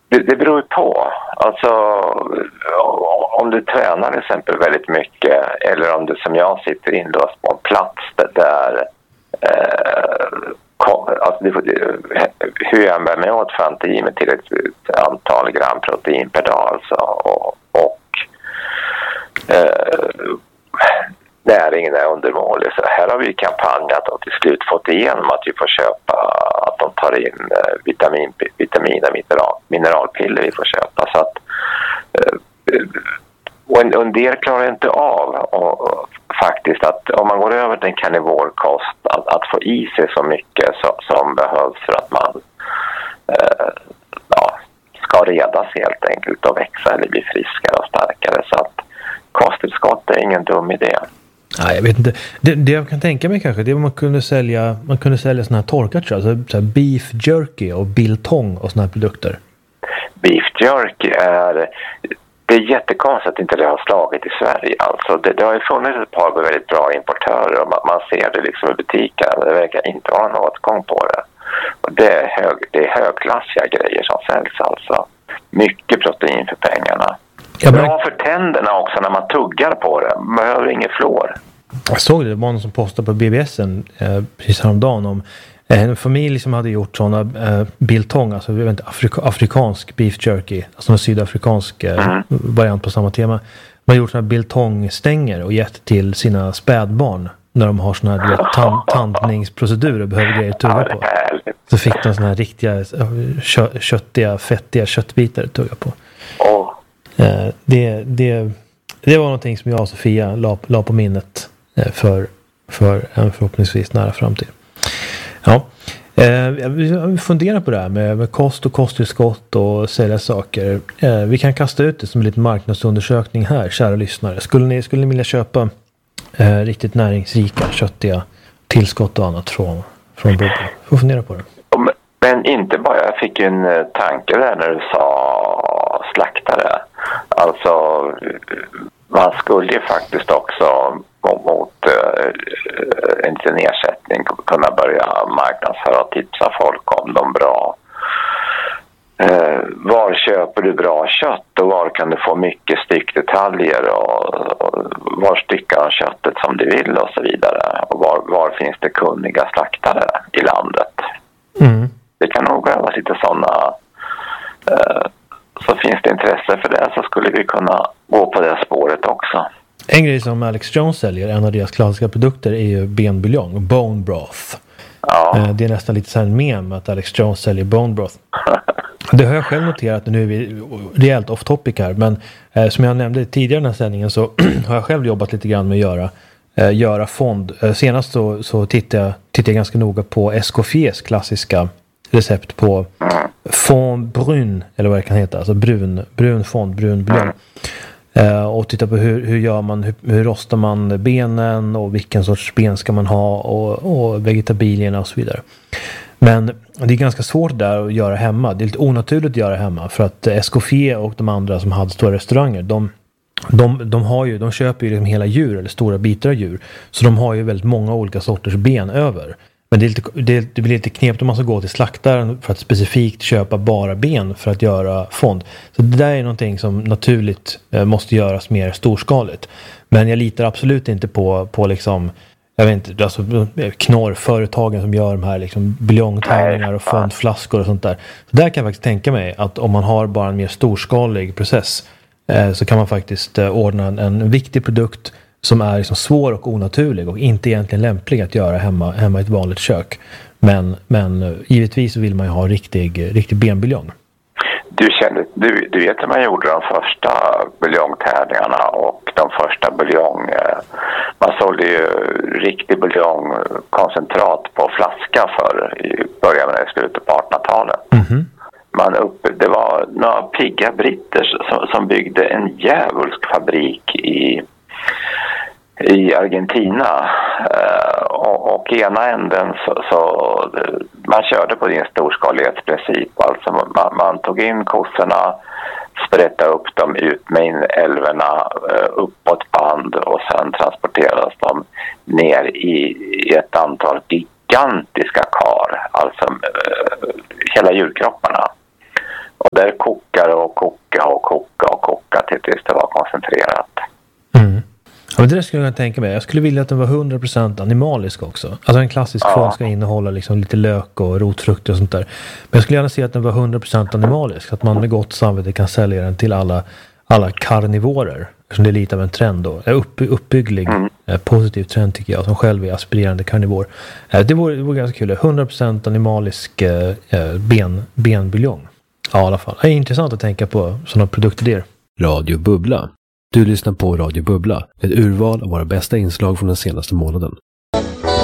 Det beror ju på. Alltså, om du tränar till exempel väldigt mycket, eller om du som jag sitter inlåst på en plats där alltså hur jag använder mig åt för att inte ge mig till ett antal gram protein per dag alltså, och näringen är undermålig. Så här har vi kampanjat och till slut fått igenom att vi får köpa, att de tar in vitamin och mineralpiller vi får köpa. Så att och en del klarar inte av och faktiskt att om man går över till en karnivorkost att få i sig så mycket som behövs för att man ska redas helt enkelt och växa eller bli friskare och starkare. Så att kosttillskott är ingen dum idé. Nej, jag vet inte. Det jag kan tänka mig kanske, det är att man kunde sälja såna här torkat, alltså så här beef jerky och biltong och såna här produkter. Beef jerky det är jättekonstigt att inte det har slagit i Sverige. Alltså det har ju funnits ett par väldigt bra importörer och man ser det liksom i butiken. Det verkar inte vara något åtgång på det. Och det är högklassiga grejer som säljs alltså. Mycket protein för pengarna. Bra för tänderna också när man tuggar på det. Man behöver ingen flår. Jag såg det var någon som postade på BBS:en precis häromdagen om en familj som hade gjort sådana biltong, alltså jag vet inte, afrikansk beef jerky, alltså en sydafrikansk variant på samma tema. Man har gjort sådana biltongstänger och gett till sina spädbarn när de har sådana här tandningsprocedurer och behöver grejer att tugga på. Så fick de sådana här riktiga köttiga, fettiga köttbitar att tugga på. Det var någonting som jag och Sofia la på minnet för en förhoppningsvis nära framtid. Ja, vi funderar på det här med kost och kosttillskott och sälja saker. Vi kan kasta ut det som en liten marknadsundersökning här, kära lyssnare. Skulle ni vilja köpa riktigt näringsrika, köttiga tillskott och annat från Bubbla? Får fundera på det. Men inte bara, jag fick ju en tanke där när du sa slaktare. Alltså, man skulle ju faktiskt också mot en liten ersättning kunna börja marknadsföra och tipsa folk om de bra. Var köper du bra kött och var kan du få mycket styckdetaljer och var styckar köttet som du vill och så vidare. Och var finns det kunniga slaktare i landet? Det kan nog behövas lite sådana. Så finns det intresse för det så skulle vi kunna gå på det spåret också. En grej som Alex Jones säljer, en av deras klassiska produkter, är ju benbuljong, bone broth. Ja. Det är nästan lite så här en mem att Alex Jones säljer bone broth. Det har jag själv noterat, nu är vi rejält off topic här, men som jag nämnde tidigare i den här sändningen så har jag själv jobbat lite grann med att göra fond. Senast så tittade jag ganska noga på Escoffiers klassiska recept på fond brun, eller vad det kan heta, alltså brun fond, brun buljong. Och titta på hur gör man, hur rostar man benen och vilken sorts ben ska man ha och vegetabilierna och så vidare. Men det är ganska svårt där att göra hemma. Det är lite onaturligt att göra hemma för att Escoffier och de andra som hade stora restauranger, de köper ju liksom hela djur eller stora bitar av djur. Så de har ju väldigt många olika sorters ben över. Men det blir lite knepigt om man ska gå till slaktaren för att specifikt köpa bara ben för att göra fond. Så det där är någonting som naturligt måste göras mer storskaligt. Men jag litar absolut inte på liksom, jag vet inte, alltså knorrföretagen som gör de här liksom buljongtärningar och fondflaskor och sånt där. Så där kan jag faktiskt tänka mig att om man har bara en mer storskalig process så kan man faktiskt ordna en viktig produkt som är liksom svår och onaturlig och inte egentligen lämplig att göra hemma i ett vanligt kök. Men givetvis vill man ju ha riktig benbuljong. Du vet att man gjorde de första buljongtärningarna och de första man sålde ju riktig buljongkoncentrat på flaska i början med slutet på 1800-talet. Det var några pigga britter som byggde en djävulsk fabrik i Argentina och i ena änden så man körde på din storskalighetsprincip, alltså man tog in kossorna, sprättade upp dem ut med älvorna uppåt band och sen transporterades de ner i ett antal gigantiska kar, alltså hela djurkropparna. Och där kokar och koka tills det var koncentrerat. Mm. Ja, men det skulle jag tänka mig. Jag skulle vilja att den var 100% animalisk också. Alltså en klassisk form ska innehålla liksom lite lök och rotfrukter och sånt där. Men jag skulle gärna se att den var 100% animalisk. Så att man med gott samvete kan sälja den till alla karnivorer. Eftersom det är lite av en trend då. Uppbygglig, positiv trend tycker jag. Som själv är aspirerande karnivor. Det vore ganska kul. 100% animalisk benbuljong. Ja, i alla fall. Det är intressant att tänka på sådana produktidéer. Radio Bubbla. Du lyssnar på Radio Bubbla, ett urval av våra bästa inslag från den senaste månaden.